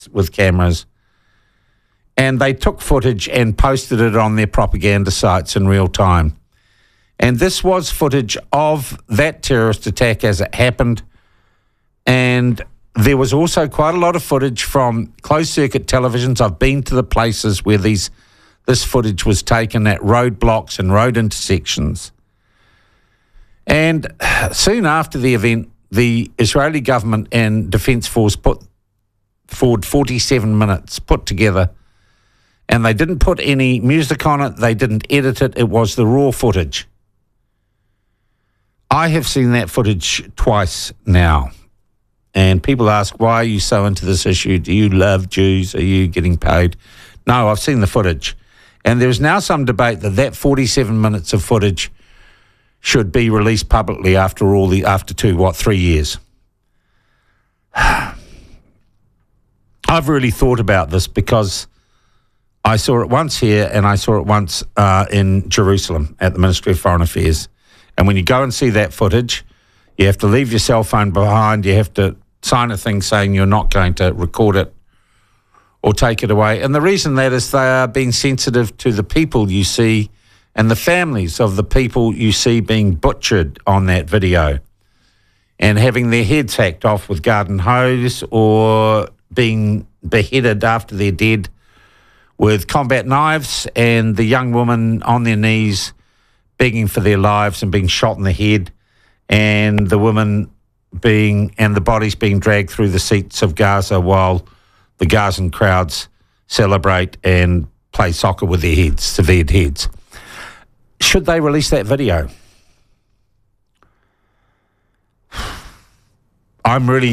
with cameras, and they took footage and posted it on their propaganda sites in real time. And this was footage of that terrorist attack as it happened. And there was also quite a lot of footage from closed-circuit televisions. I've been to the places where this footage was taken at roadblocks and road intersections. And soon after the event, the Israeli government and Defence Force put forward 47 minutes put together, and they didn't put any music on it. They didn't edit it. It was the raw footage. I have seen that footage twice now, and people ask, why are you so into this issue? Do you love Jews? Are you getting paid? No, I've seen the footage. And there's now some debate that 47 minutes of footage should be released publicly after 3 years. I've really thought about this because I saw it once here and I saw it once in Jerusalem at the Ministry of Foreign Affairs. And when you go and see that footage, you have to leave your cell phone behind. You have to sign a thing saying you're not going to record it or take it away. And the reason that is they are being sensitive to the people you see and the families of the people you see being butchered on that video and having their heads hacked off with garden hose or being beheaded after they're dead with combat knives, and the young woman on their knees begging for their lives and being shot in the head, and the bodies being dragged through the streets of Gaza while the Gazan crowds celebrate and play soccer with their heads, severed heads. Should they release that video? I'm really